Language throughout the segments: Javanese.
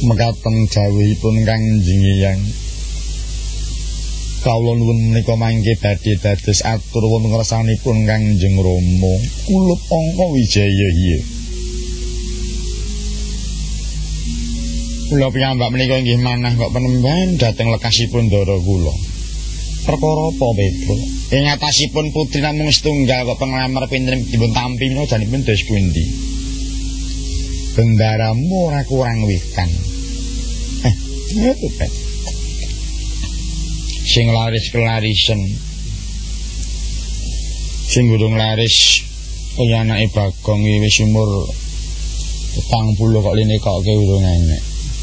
mekaten dawuhipun Kangjeng Hyang. Kawula nuwun menika mangke badhe dados atur wonten ngersanipun Kangjeng Rama. Kula Angka Wijaya iya. Kula piyambak menika inggih manah kok penemban dhateng lekasipun ndara kula. Perkara apa Pedro? Ing atasipun putri namung setunggal kok penglamar pinten dipun tampi menika janipun dos pundi? Bendaramu ora kurang wikan. Itu Pet. Sing laris kelarisen. Sing durung laris kaya anake Bagong wis umur 40 kok lene kok urung enek.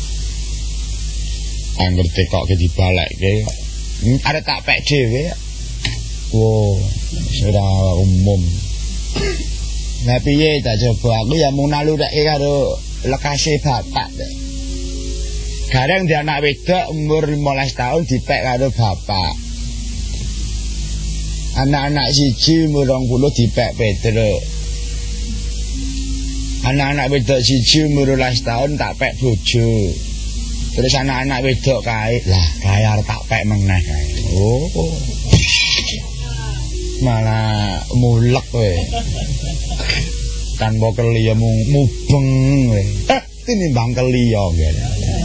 Angger tekoke dibalekke arep tak pek dhewe. Wo, ora umum. Lah piye tak coba aku ya mung nalurake karo lekase bapak. Gareng di anak wedok umur 15 tahun dipek karo bapak. Anak-anak siji umur 20 dipek Pedro. Anak-anak wedok siji umur 12 tahun tak pek bojo. Terus anak-anak wedok kae, lah kae arep tak pek meneh kae. Oh. Malah mulek kowe. Tanpa keliya mubeng kowe. Tinimbang keliya ngene.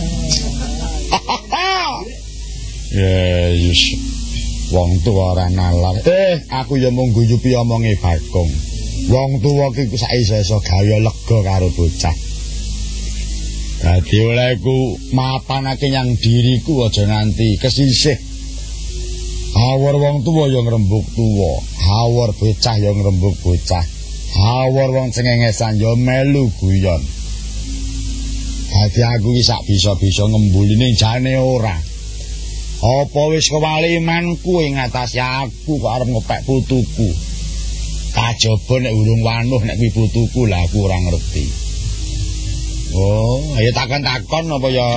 Ya yes. Wong tuwa ora nalar. Aku ya mung guyupi omonge Bagong. Wong tuwa ki saisa-isa gawe lega karo bocah. Dadi olehku mapanake nyang diriku aja nganti kesisih. Hawar wong tuwa ya ngrembug tuwa, hawar bocah ya ngrembug bocah. Hawar wong cengengesan ya melu guyon. Dadi aku ki sak bisa-bisa ngembuline jane ora. Apa wis kewalimanku ing atase aku kok arep ngepek putuku. Kajaba nek urung wanuh nek kuwi putuku lah aku ora ngerti. Oh, ayo takon-takon apa ya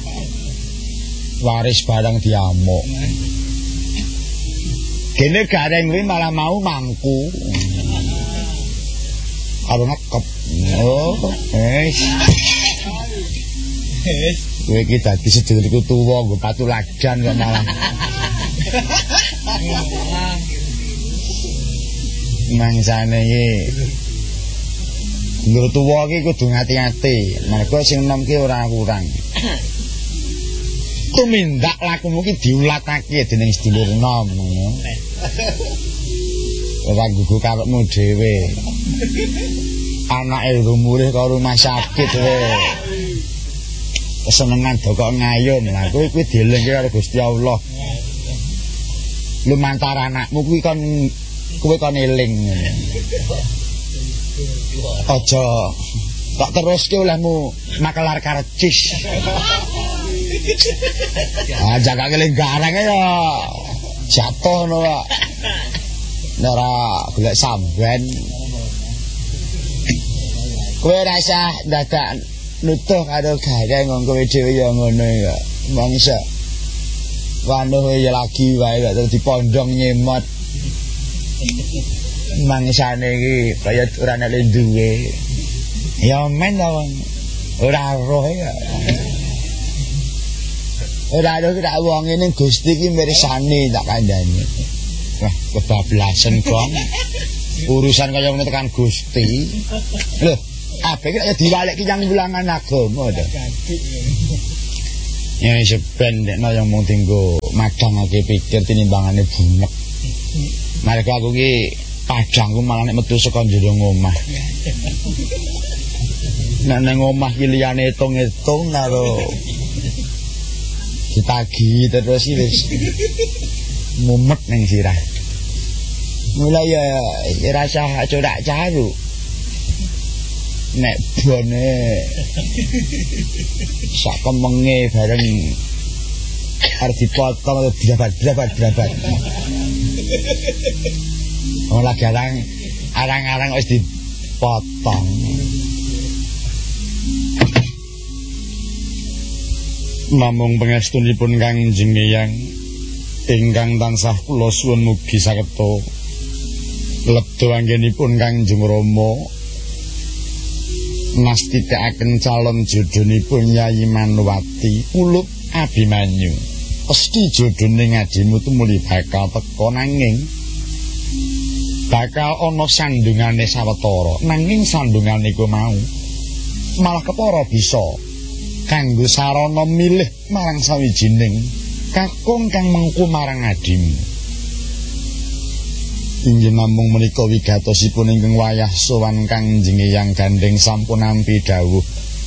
waris barang diamuk. Kene gareng kuwi malah mau mangku. Karo ngekep. Oh, wis. Kowe iki dadi sedulurku tuwa nggo patuladan kok malah. Mangsane iki nggo tuwa iki kudu ngati-ati, mergo sing enom ki ora kurang. Tumindak lakumu ki diulatake dening sedulur enom ngono. Ora gugu karepmu dhewe. Anake rumurih karo rumah sakit kowe. Kesenengan dokok ngayun lah kowe dielingke karo Gusti Allah. Lumantar anakmu kuwi kon kowe kon eling. Aja tak teruske olehmu makelar karcis. Jagake ling gareng ya jatuh ngono kok. Nek ora golek samben. Kowe rasa dadak nutuh karo gareng wong kowe dhewe ya ngono ya. Mangsa. Wanuh ya lagi wae kok terus dipondong nyemot. Mangsane iki kaya ora nek duwe. Ya men ta wong. Ora roh ya. Ora ada tak wong ngene Gusti iki mirsani tak kandhani. Wah, kebablasan kok. Urusan kaya ngono tekan Gusti. Lho, ape iki kaya diwaleki yang wulangan agama to. Ya seben dekno yang mung tinggo madangake pikir tinimbangane bunek. Mereka aku ki padangku malah nek metu saka jero omah. Nek nang omah ki liyane hitung-hitung karo ditagi terus wis mumet ning sirah. Mulai ya rasa corak caru. Nek bone sak kemenge bareng arep dipotong drabat. Oh lagi arang wis dipotong. Namung pangestunipun Kangjeng Hyang ingkang tansah kula suwun mugi saketa lebda anggenipun Kangjeng Rama nastitekaken calon jodhonipun Yayi Manuwati Kulup Abimanyu. Pesthi jodhone ngadimu tumuli bakal teka nanging bakal ana sandungane sawetara. Nanging sandungan iku mau malah kepara bisa kanggo sarana milih marang sawijining kakung kang mengku marang adimu. Inggih namung menika wigatosipun ingkang wayah sowan Kangjeng Eyang Gandeng sampun nampi dawuh.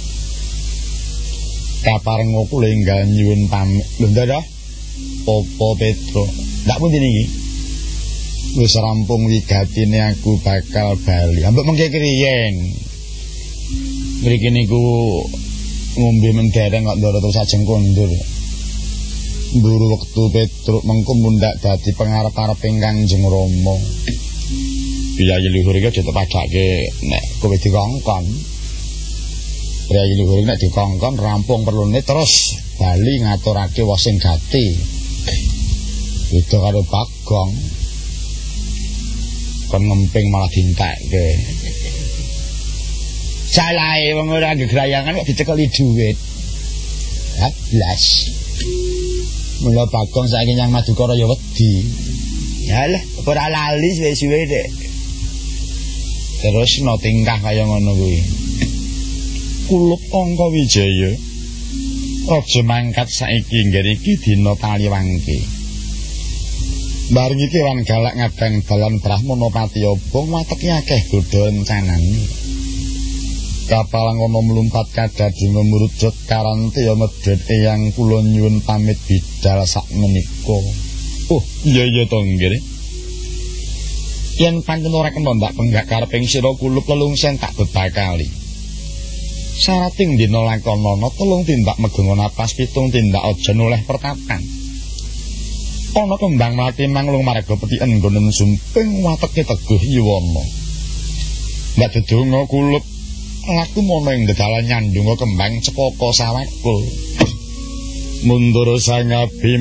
Kaparenga kula enggal nyuwun pamit. Lho ndak Popo Petro. Ndak pundi niki? Wis rampung wigatine aku bakal bali. Ambek mengke kriyen. Mriki niku ngombe mendereng kok ndoro terus ajeng kondur. Mburu wektu Petruk mengko mundak dadi pangarep-arep Kangjeng Rama. Piyayi luhur iki aja tepadake nek kowe dikongkon. Piyayi luhur nek dikongkon rampung perlune terus bali ngaturake wosing gati. Itu karo Bagong. Kon ngemping malah dintekke. Salahe wong ora gegrayangan kok dicekeli dhuwit. Ha blas. Mula Bagong saiki nyang Madukara ya wedi. Yalah, ora lali suwe-suwe dek. Terus no tingkah kaya ngono kuwi. Kulup Angka Wijaya. Aja mangkat saiki ngger iki dina Taliwangke. Bareng iki wan galak ngadang dalan Brahmana Pati Obong wateki akeh godha rencanane. Kapal ngono mlumpat kadadi ngemurujut karantiya medhot Eyang kula nyuwun pamit bidal sakmenika. Oh, iya to nggih. Yen pancen ora kena ndak penggak kareping sira Kulup lelungsen tak bebakali. Sarating dina lakonana 3 tindak megengon napas 7 tindak aja noleh pertapan. Ana kembang mati manglung marga petiken nggonen sumping wateke teguh Yuwana. Ndak dedonga Kulup aku mono ing dedalan nyandunga kembang cepaka sawakul. Mundur sang Abi